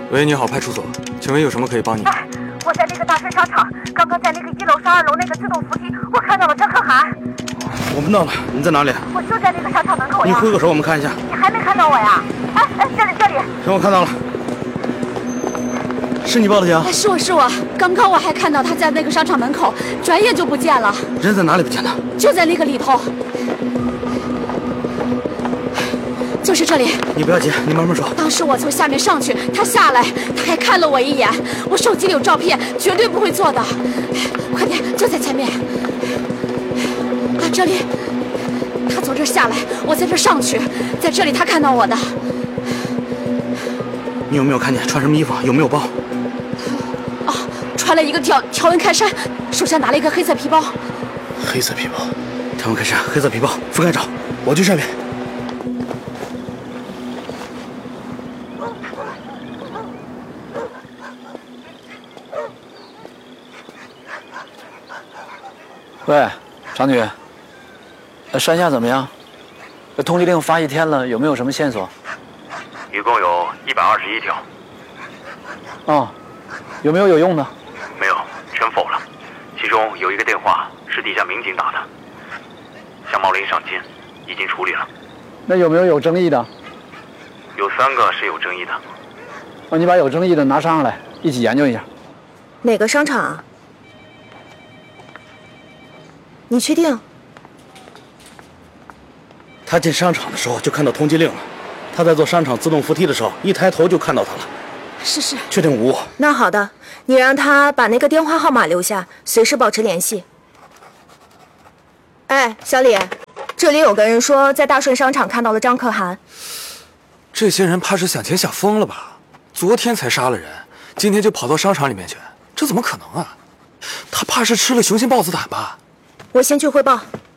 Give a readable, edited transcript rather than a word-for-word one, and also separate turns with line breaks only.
喂，你好，派出所，请问有什么可以帮你？
哎，我在那个大顺商场，刚刚在那个1楼上2楼那个自动扶梯，我看到了张可涵。
我们到了，你在哪里？
我就在那个商场门口呀。
你挥个手，我们看一下。
你还没看到我呀？哎，这里。
行，我看到了。是你报的警？
是我。刚刚我还看到他在那个商场门口，转眼就不见了。
人在哪里不见的？
就在那个里头。就是这里。
你不要急，你慢慢说。
当时我从下面上去，他下来，他还看了我一眼。我手机里有照片，绝对不会做的。快点，就在前面。啊，这里。他从这儿下来，我在这儿上去，在这里他看到我的。
你有没有看见穿什么衣服？有没有包？
哦，穿了一个条纹开衫，手上拿了一个黑色皮包。
黑色皮包，条纹开衫，黑色皮包，分开找，我去上面。
喂，常女，山下怎么样？通缉令发1天了，有没有什么线索？
一共有121条。
哦，有没有用的？
没有，全否了。其中有一个电话是地下民警打的，向茂林上监，已经处理了。
那有没有争议的？
有3个是有争议的。
哦，你把有争议的拿上来，一起研究一下。
哪个商场啊？你确定？
他进商场的时候就看到通缉令了，他在坐商场自动扶梯的时候，一抬头就看到他了。
是。
确定无误。
那好的，你让他把那个电话号码留下，随时保持联系。哎，小李，这里有个人说在大顺商场看到了张可涵。
这些人怕是想钱想疯了吧？昨天才杀了人，今天就跑到商场里面去，这怎么可能啊？他怕是吃了雄心豹子胆吧？
我先去汇报。